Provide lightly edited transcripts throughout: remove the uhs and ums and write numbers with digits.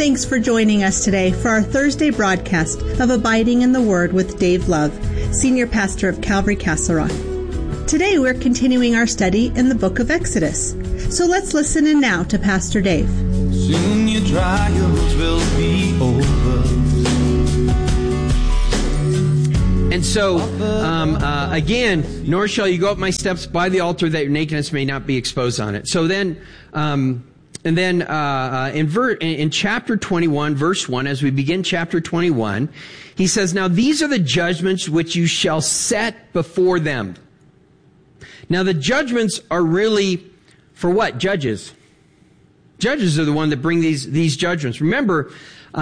Thanks for joining us today for our Thursday broadcast of Abiding in the Word with Dave Love, Senior Pastor of Calvary Castle Rock. Today we're continuing our study in the book of Exodus. So let's listen in now to Pastor Dave. Soon your trials will be over. And so, again, nor shall you go up my steps by the altar that your nakedness may not be exposed on it. So then, in chapter 21, verse 1, as we begin chapter 21, he says, "Now these are the judgments which you shall set before them." Now the judgments are really for what? Judges. Judges are the one that bring these judgments. Remember,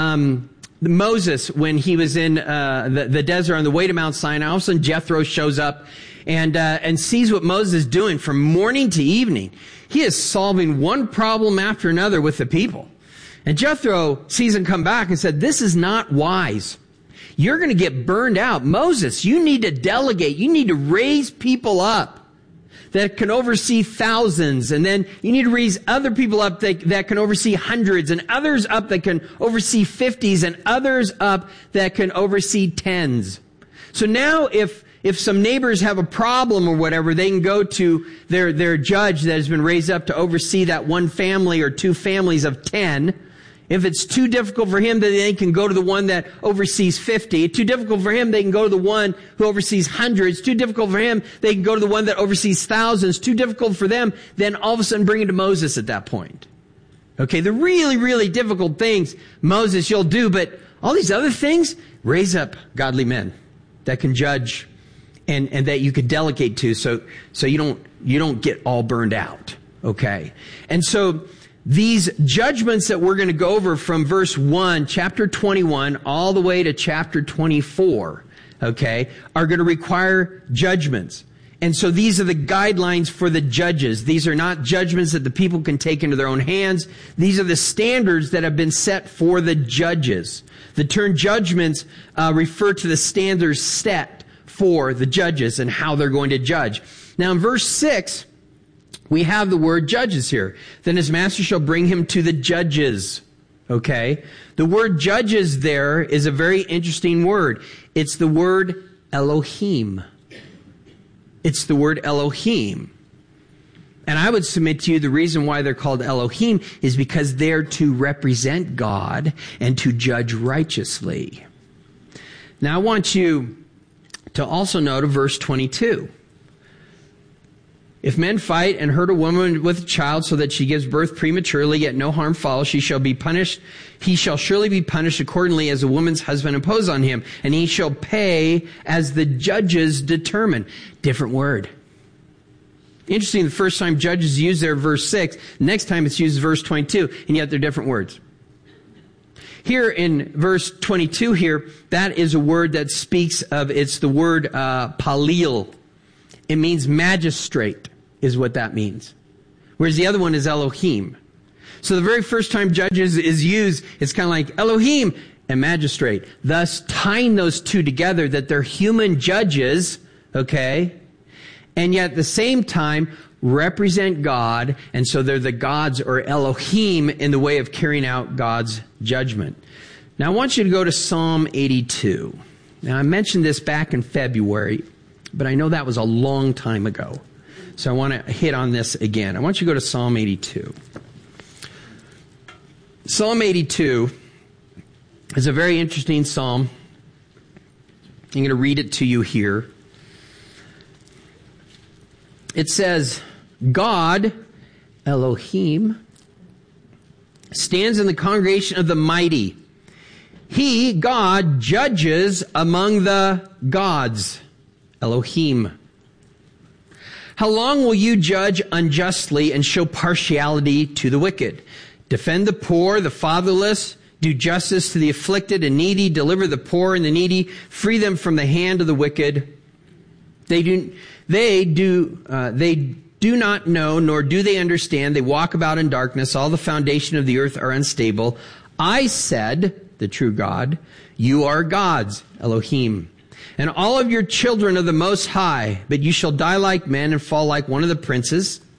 Moses, when he was in the desert on the way to Mount Sinai, all of a sudden Jethro shows up and sees what Moses is doing from morning to evening. He is solving one problem after another with the people. And Jethro sees him come back and said, "This is not wise. You're going to get burned out. Moses, you need to delegate. You need to raise people up that can oversee thousands, and then you need to raise other people up that can oversee hundreds, and others up that can oversee 50s, and others up that can oversee tens. So now if some neighbors have a problem or whatever, they can go to their judge that has been raised up to oversee that one family or two families of 10. If it's too difficult for him, then they can go to the one that oversees 50. Too difficult for him, they can go to the one who oversees hundreds. Too difficult for him, they can go to the one that oversees thousands. Too difficult for them, then all of a sudden bring it to Moses at that point. Okay, the really, really difficult things, Moses, you'll do, but all these other things, raise up godly men that can judge and that you could delegate to so you don't get all burned out. Okay? And so these judgments that we're going to go over from verse 1, chapter 21, all the way to chapter 24, okay, are going to require judgments. And so these are the guidelines for the judges. These are not judgments that the people can take into their own hands. These are the standards that have been set for the judges. The term judgments refer to the standards set for the judges and how they're going to judge. Now in verse 6, we have the word judges here. Then his master shall bring him to the judges. Okay? The word judges there is a very interesting word. It's the word Elohim. It's the word Elohim. And I would submit to you the reason why they're called Elohim is because they're to represent God and to judge righteously. Now I want you to also note verse 22. If men fight and hurt a woman with a child so that she gives birth prematurely, yet no harm follows, she shall be punished. He shall surely be punished accordingly as a woman's husband imposed on him, and he shall pay as the judges determine. Different word. Interesting, the first time judges use their verse 6, next time it's used verse 22, and yet they're different words. Here in verse 22 here, that is a word that speaks of, it's the word palil. It means magistrate, is what that means. Whereas the other one is Elohim. So the very first time judges is used, it's kind of like Elohim and magistrate. Thus tying those two together, that they're human judges, okay? And yet at the same time represent God, and so they're the gods or Elohim in the way of carrying out God's judgment. Now I want you to go to Psalm 82. Now I mentioned this back in February, but I know that was a long time ago. So I want to hit on this again. I want you to go to Psalm 82. Psalm 82 is a very interesting psalm. I'm going to read it to you here. It says, God, Elohim, stands in the congregation of the mighty. He, God, judges among the gods. Elohim. How long will you judge unjustly and show partiality to the wicked? Defend the poor, the fatherless, do justice to the afflicted and needy, deliver the poor and the needy, free them from the hand of the wicked. They do not know, nor do they understand. They walk about in darkness. All the foundation of the earth are unstable. I said, the true God, you are gods, Elohim, and all of your children of the Most High, but you shall die like men and fall like one of the princes.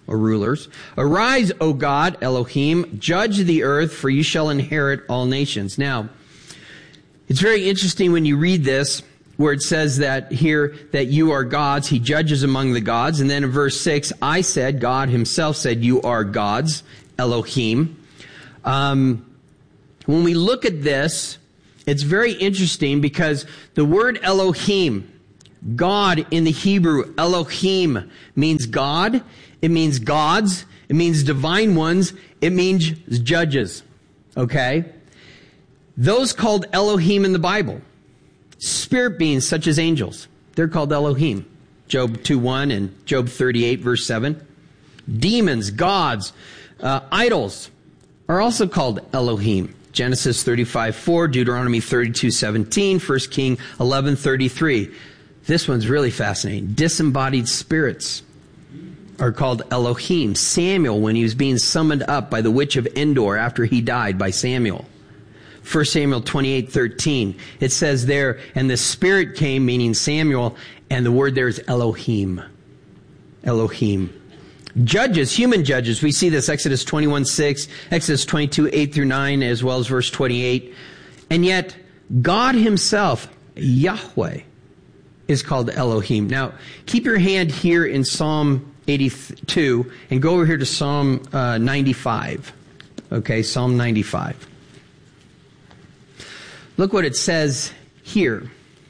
or rulers. Arise, O God, Elohim, judge the earth, for you shall inherit all nations. Now, it's very interesting when you read this, where it says that here, that you are gods, he judges among the gods. And then in verse 6, I said, God himself said, you are gods, Elohim. When we look at this, it's very interesting because the word Elohim, God in the Hebrew, Elohim, means God, it means gods, it means divine ones, it means judges. Okay? Those called Elohim in the Bible. Spirit beings such as angels, they're called Elohim. Job 2:1 and Job 38 verse 7. Demons, gods, idols are also called Elohim. Genesis 35:4, Deuteronomy 32:17, 1 King 11:33. This one's really fascinating. Disembodied spirits are called Elohim. Samuel, when he was being summoned up by the witch of Endor after he died by Samuel. 1 Samuel 28:13. It says there, and the Spirit came, meaning Samuel, and the word there is Elohim. Elohim. Judges, human judges, we see this, Exodus 21:6, Exodus 22:8-9, as well as verse 28. And yet, God himself, Yahweh, is called Elohim. Now, keep your hand here in Psalm 82 and go over here to Psalm 95. Okay, Psalm 95. Look what it says here.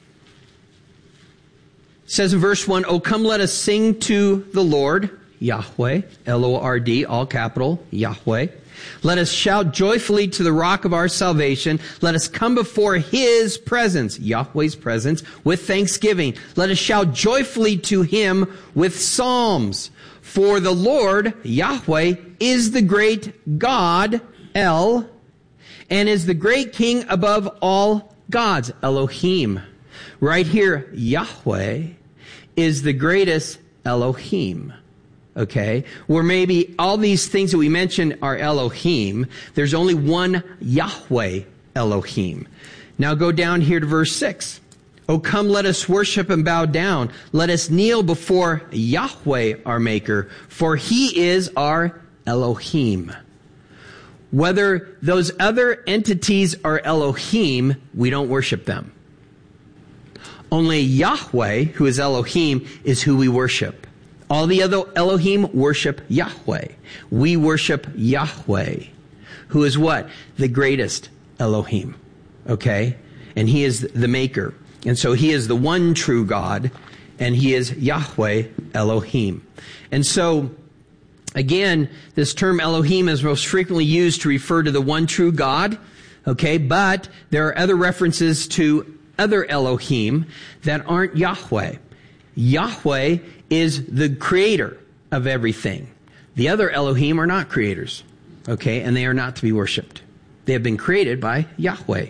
It says in verse 1, "O come, let us sing to the Lord, Yahweh, L-O-R-D, all capital, Yahweh. Let us shout joyfully to the rock of our salvation. Let us come before his presence," Yahweh's presence, "with thanksgiving. Let us shout joyfully to him with psalms. For the Lord, Yahweh, is the great God, El, and is the great King above all gods," Elohim. Right here, Yahweh is the greatest Elohim. Okay? Where maybe all these things that we mentioned are Elohim, there's only one Yahweh Elohim. Now go down here to verse 6. "O come, let us worship and bow down. Let us kneel before Yahweh our Maker, for he is our Elohim." Whether those other entities are Elohim, we don't worship them. Only Yahweh, who is Elohim, is who we worship. All the other Elohim worship Yahweh. We worship Yahweh, who is what? The greatest Elohim. Okay? And he is the maker. And so he is the one true God, and he is Yahweh Elohim. And so, again, this term Elohim is most frequently used to refer to the one true God. Okay? But there are other references to other Elohim that aren't Yahweh. Yahweh is the creator of everything. The other Elohim are not creators. Okay? And they are not to be worshipped. They have been created by Yahweh.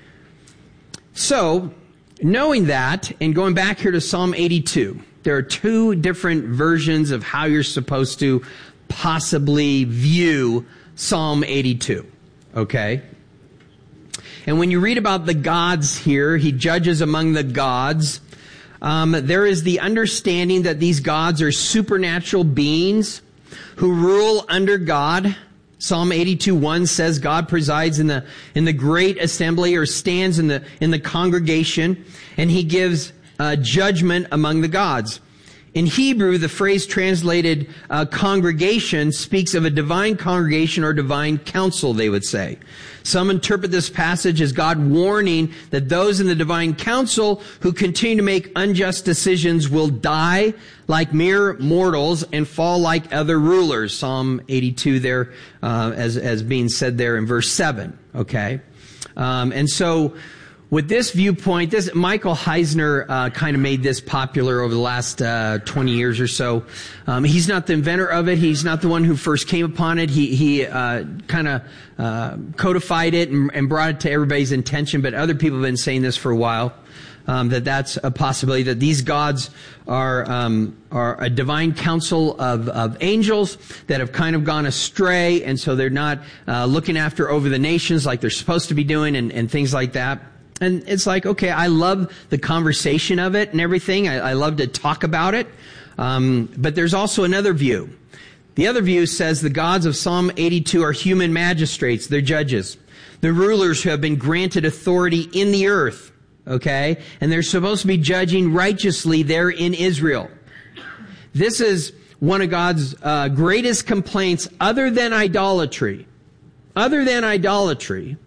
So, knowing that, and going back here to Psalm 82, there are two different versions of how you're supposed to possibly view Psalm 82. Okay? And when you read about the gods here, he judges among the gods. There is the understanding that these gods are supernatural beings who rule under God. Psalm 82:1 says God presides in the great assembly, or stands in the congregation, and he gives judgment among the gods. In Hebrew, the phrase translated congregation speaks of a divine congregation or divine council, they would say. Some interpret this passage as God warning that those in the divine council who continue to make unjust decisions will die like mere mortals and fall like other rulers. Psalm 82 there, as being said there in verse 7. Okay? And so, with this viewpoint, Michael Heisner kind of made this popular over the last 20 years or so. He's not the inventor of it. He's not the one who first came upon it. He kind of codified it and brought it to everybody's attention. But other people have been saying this for a while. That's a possibility, that these gods are a divine council of angels that have kind of gone astray, and so they're not looking after over the nations like they're supposed to be doing, and things like that. And it's like, okay, I love the conversation of it and everything. I love to talk about it. But there's also another view. The other view says the gods of Psalm 82 are human magistrates. They're judges. They're rulers who have been granted authority in the earth. Okay? And they're supposed to be judging righteously there in Israel. This is one of God's greatest complaints other than idolatry. Other than idolatry.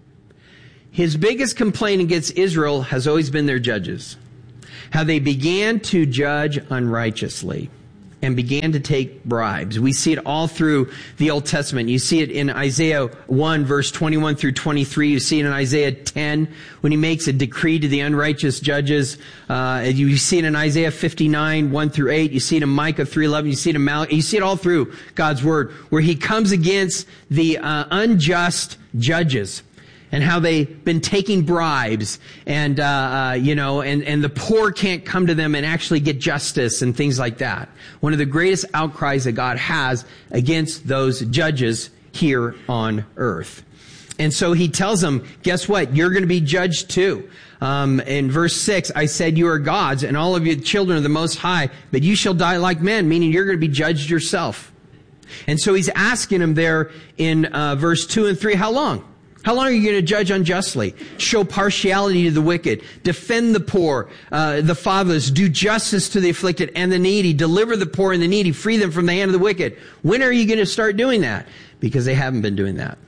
His biggest complaint against Israel has always been their judges. How they began to judge unrighteously and began to take bribes. We see it all through the Old Testament. You see it in Isaiah 1, verse 21 through 23. You see it in Isaiah 10, when he makes a decree to the unrighteous judges. You see it in Isaiah 59, 1 through 8. You see it in Micah 3:11. You see it in Malachi. You see it all through God's Word, where he comes against the unjust judges, and how they've been taking bribes, and and the poor can't come to them and actually get justice and things like that. One of the greatest outcries that God has against those judges here on earth. And so he tells them, guess what? You're going to be judged too. In verse 6, I said, you are gods, and all of you children of the Most High, but you shall die like men, meaning you're going to be judged yourself. And so he's asking them there in verse 2 and 3, how long? How long are you going to judge unjustly? Show partiality to the wicked. Defend the poor, the fatherless. Do justice to the afflicted and the needy. Deliver the poor and the needy. Free them from the hand of the wicked. When are you going to start doing that? Because they haven't been doing that.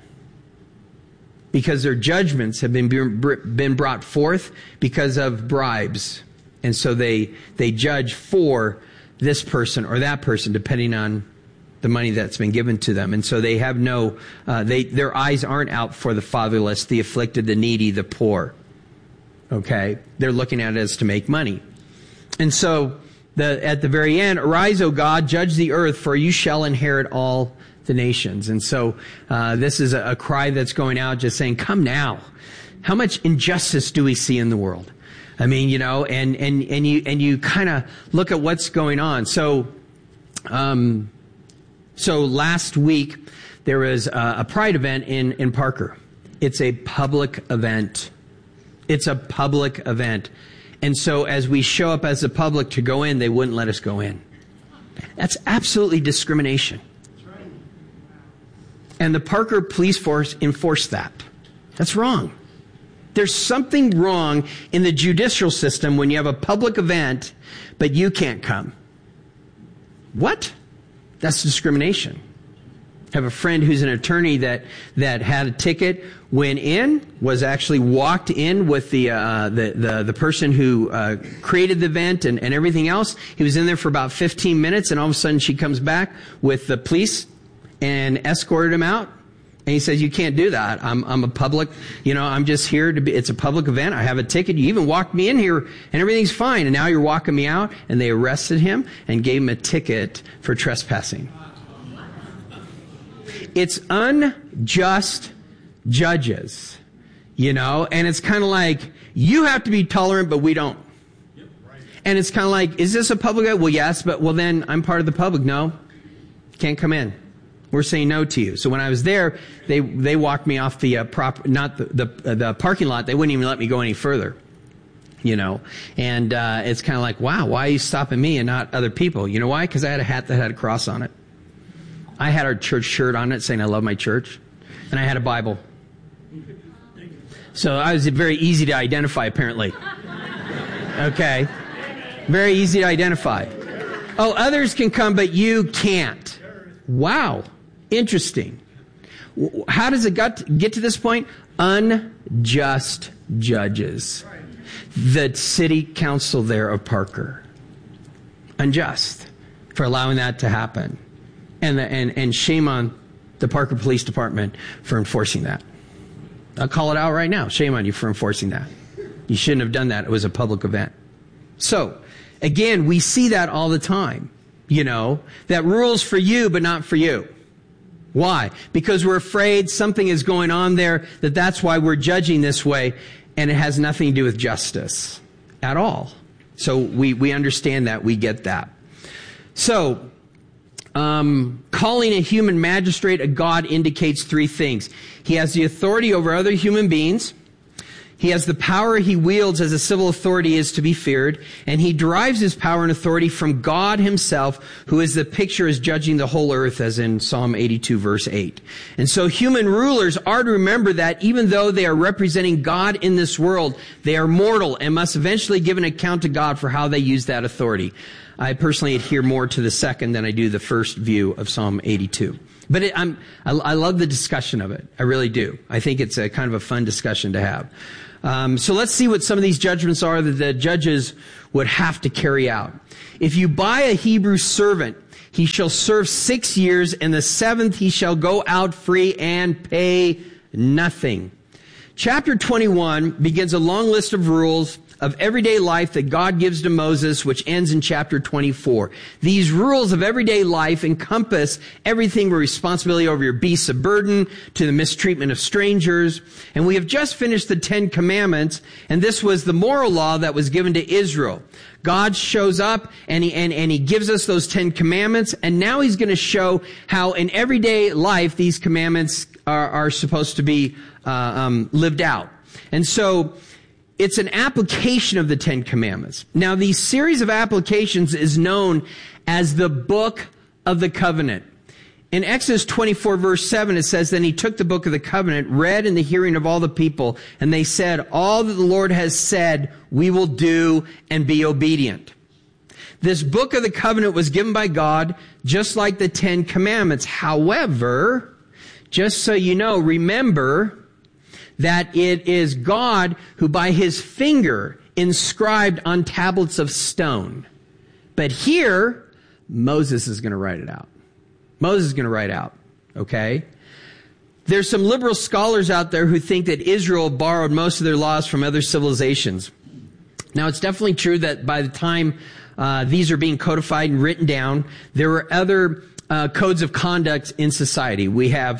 Because their judgments have been brought forth because of bribes. And so they judge for this person or that person, depending on the money that's been given to them. And so they have their eyes aren't out for the fatherless, the afflicted, the needy, the poor. Okay? They're looking at it as to make money. And so at the very end, arise, O God, judge the earth, for you shall inherit all the nations. And so this is a cry that's going out just saying, come now. How much injustice do we see in the world? I mean, and you kind of look at what's going on. So last week, there was a Pride event in Parker. It's a public event. It's a public event. And so as we show up as the public to go in, they wouldn't let us go in. That's absolutely discrimination. And the Parker police force enforced that. That's wrong. There's something wrong in the judicial system when you have a public event, but you can't come. What? That's discrimination. I have a friend who's an attorney that had a ticket, went in, was actually walked in with the person who created the event and everything else. He was in there for about 15 minutes, and all of a sudden she comes back with the police and escorted him out. And he says, you can't do that. I'm a public, I'm just here it's a public event. I have a ticket. You even walked me in here and everything's fine. And now you're walking me out. And they arrested him and gave him a ticket for trespassing. It's unjust judges, and it's kind of like, you have to be tolerant, but we don't. And it's kind of like, is this a public event? Well, yes, but then I'm part of the public. No, can't come in. We're saying no to you. So when I was there, they walked me off the the parking lot. They wouldn't even let me go any further. And it's kind of like, wow, why are you stopping me and not other people? You know why? Because I had a hat that had a cross on it. I had our church shirt on it saying I love my church, and I had a Bible. So I was very easy to identify, apparently. Okay, very easy to identify. Oh, others can come, but you can't. Wow. Interesting. How does it get to this point? Unjust judges. The city council there of Parker. Unjust for allowing that to happen. And shame on the Parker Police Department for enforcing that. I'll call it out right now. Shame on you for enforcing that. You shouldn't have done that. It was a public event. So, again, we see that all the time. That rules for you, but not for you. Why? Because we're afraid something is going on there, that's why we're judging this way, and it has nothing to do with justice at all. So we understand that, we get that. So, calling a human magistrate a god indicates three things. He has the authority over other human beings. He has the power he wields as a civil authority is to be feared, and he derives his power and authority from God himself, who is the picture as judging the whole earth, as in Psalm 82 verse 8. And so human rulers are to remember that even though they are representing God in this world, they are mortal and must eventually give an account to God for how they use that authority. I personally adhere more to the second than I do the first view of Psalm 82. But I love the discussion of it. I really do. I think it's a kind of a fun discussion to have. So let's see what some of these judgments are that the judges would have to carry out. If you buy a Hebrew servant, he shall serve 6 years, and the 7th he shall go out free and pay nothing. Chapter 21 begins a long list of rules of everyday life that God gives to Moses, which ends in chapter 24. These rules of everyday life encompass everything from responsibility over your beasts of burden to the mistreatment of strangers. And we have just finished the 10 Commandments, and this was the moral law that was given to Israel. God shows up and he gives us those 10 Commandments, and now he's going to show how in everyday life these commandments are supposed to be lived out. And so it's an application of the 10 Commandments. Now, the series of applications is known as the Book of the Covenant. In Exodus 24 verse 7, it says, "Then he took the Book of the Covenant, read in the hearing of all the people, and they said, 'All that the Lord has said, we will do and be obedient.'" This Book of the Covenant was given by God, just like the 10 Commandments. However, just so you know, remember that it is God who by his finger inscribed on tablets of stone. But here, Moses is going to write it out. Moses is going to write out, okay? There's some liberal scholars out there who think that Israel borrowed most of their laws from other civilizations. Now, it's definitely true that by the time these are being codified and written down, there were other codes of conduct in society. We have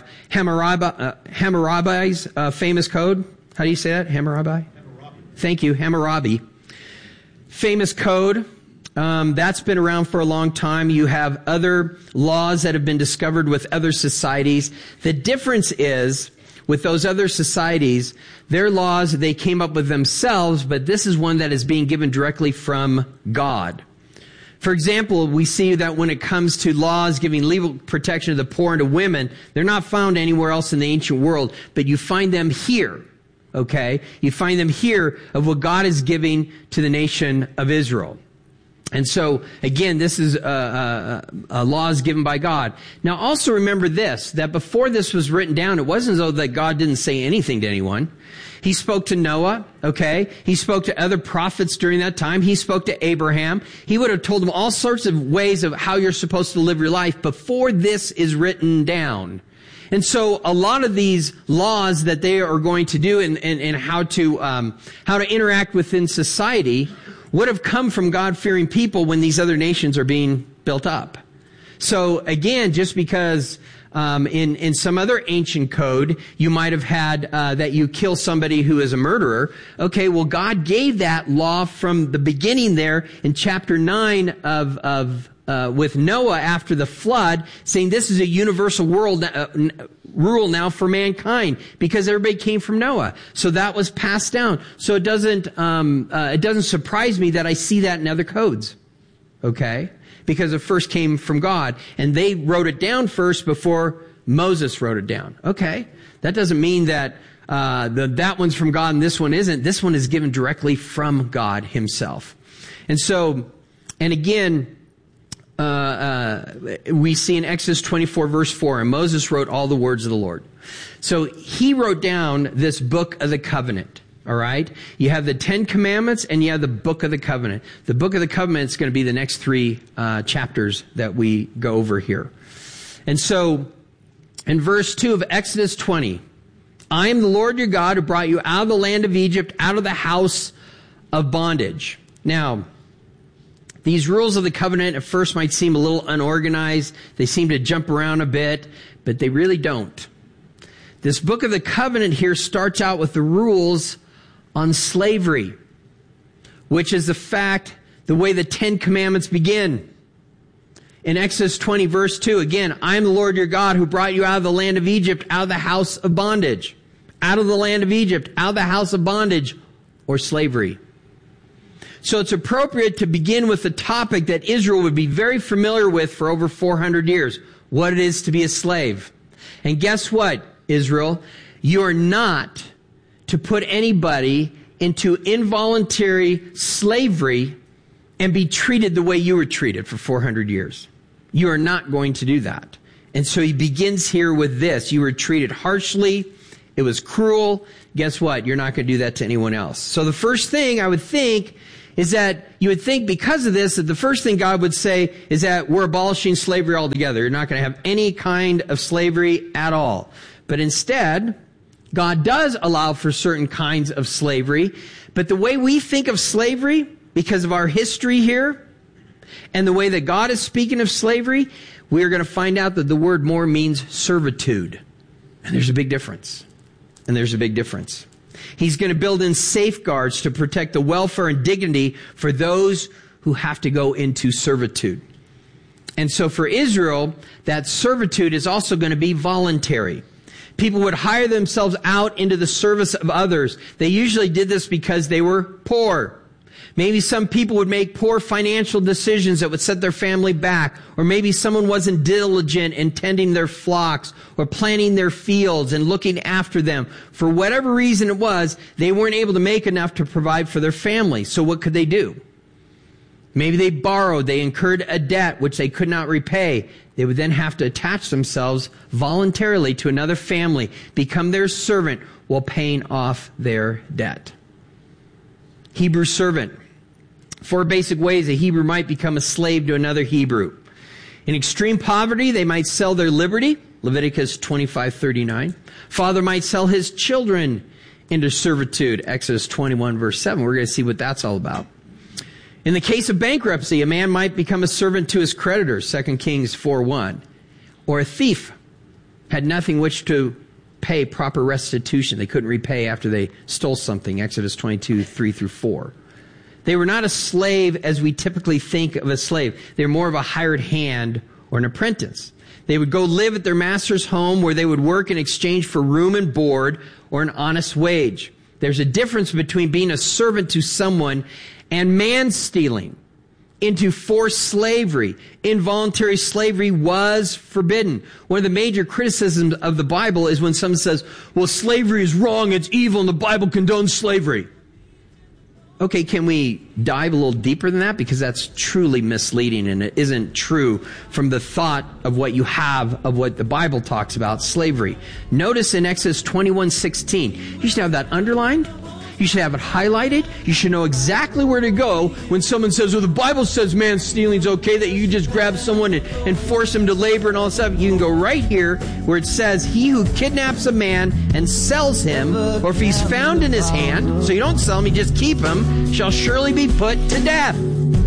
Hammurabi's famous code. How do you say that? Hammurabi? Thank you, Hammurabi. Famous code. That's been around for a long time. You have other laws that have been discovered with other societies. The difference is, with those other societies, their laws, they came up with themselves, but this is one that is being given directly from God. For example, we see that when it comes to laws giving legal protection to the poor and to women, they're not found anywhere else in the ancient world, but you find them here, okay? You find them here of what God is giving to the nation of Israel. And so, again, this is laws given by God. Now, also remember this, that before this was written down, it wasn't as though that God didn't say anything to anyone. He spoke to Noah, okay? He spoke to other prophets during that time. He spoke to Abraham. He would have told them all sorts of ways of how you're supposed to live your life before this is written down. And so a lot of these laws that they are going to do and how to interact within society would have come from God-fearing people when these other nations are being built up. So again, just because in some other ancient code you might have had that you kill somebody who is a murderer, okay, well God gave that law from the beginning there in chapter 9 of with Noah after the flood, saying this is a universal rule now for mankind because everybody came from Noah. So that was passed down. So it doesn't surprise me that I see that in other codes. Okay? Because it first came from God. And they wrote it down first before Moses wrote it down. Okay? That doesn't mean that that one's from God and this one isn't. This one is given directly from God himself. And so, and again, we see in Exodus 24 verse 4, and Moses wrote all the words of the Lord. So he wrote down this book of the covenant. All right? You have the 10 Commandments and you have the Book of the Covenant. The Book of the Covenant is going to be the next 3 chapters that we go over here. And so, in verse 2 of Exodus 20, I am the Lord your God who brought you out of the land of Egypt, out of the house of bondage. Now, these rules of the covenant at first might seem a little unorganized. They seem to jump around a bit, but they really don't. This Book of the Covenant here starts out with the rules on slavery, which is the way the 10 Commandments begin. In Exodus 20 verse 2, again, I am the Lord your God who brought you out of the land of Egypt, out of the house of bondage. out of the land of Egypt, out of the house of bondage, or slavery. So it's appropriate to begin with the topic that Israel would be very familiar with for over 400 years, what it is to be a slave. And guess what, Israel? You're not to put anybody into involuntary slavery and be treated the way you were treated for 400 years. You are not going to do that. And so he begins here with this. You were treated harshly. It was cruel. Guess what? You're not going to do that to anyone else. So the first thing I would think is that you would think because of this, that the first thing God would say is that we're abolishing slavery altogether. You're not going to have any kind of slavery at all. But instead, God does allow for certain kinds of slavery. But the way we think of slavery, because of our history here, and the way that God is speaking of slavery, we are going to find out that the word more means servitude. And there's a big difference. He's going to build in safeguards to protect the welfare and dignity for those who have to go into servitude. And so for Israel, that servitude is also going to be voluntary. People would hire themselves out into the service of others. They usually did this because they were poor. Maybe some people would make poor financial decisions that would set their family back. Or maybe someone wasn't diligent in tending their flocks or planting their fields and looking after them. For whatever reason it was, they weren't able to make enough to provide for their family. So what could they do? Maybe they borrowed, they incurred a debt which they could not repay. They would then have to attach themselves voluntarily to another family, become their servant while paying off their debt. Hebrew servant. 4 basic ways a Hebrew might become a slave to another Hebrew. In extreme poverty, they might sell their liberty, Leviticus 25:39. Father might sell his children into servitude, Exodus 21, verse 7. We're going to see what that's all about. In the case of bankruptcy, a man might become a servant to his creditors, 2 Kings 4:1. Or a thief had nothing which to pay proper restitution. They couldn't repay after they stole something, Exodus 22:3-4. They were not a slave as we typically think of a slave. They were more of a hired hand or an apprentice. They would go live at their master's home where they would work in exchange for room and board or an honest wage. There's a difference between being a servant to someone and man-stealing into forced slavery. Involuntary slavery was forbidden. One of the major criticisms of the Bible is when someone says, well, slavery is wrong, it's evil, and the Bible condones slavery. Okay, can we dive a little deeper than that? Because that's truly misleading and it isn't true from the thought of what you have of what the Bible talks about slavery. Notice in Exodus 21:16, you should have that underlined. You should have it highlighted. You should know exactly where to go when someone says, well, the Bible says man stealing's okay, that you just grab someone and force them to labor and all that stuff. You can go right here where it says, he who kidnaps a man and sells him, or if he's found in his hand, so you don't sell him, you just keep him, shall surely be put to death.